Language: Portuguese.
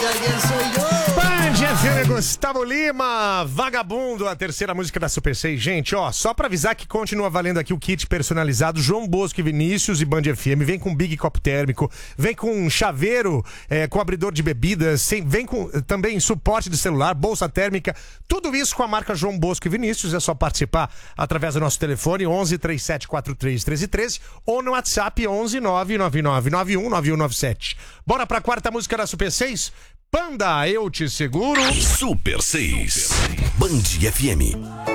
Band FM, Gustavo Lima, Vagabundo, a terceira música da Super 6. Gente, ó, só pra avisar que continua valendo aqui o kit personalizado João Bosco e Vinícius e Band FM. Vem com Big Copo Térmico, vem com um chaveiro com abridor de bebidas, vem com também suporte de celular, bolsa térmica, tudo isso com a marca João Bosco e Vinícius. É só participar através do nosso telefone 11 3743 1313 ou no WhatsApp 11 99991 9197. Bora pra quarta música da Super 6? Panda, eu te seguro. Super 6. Band FM.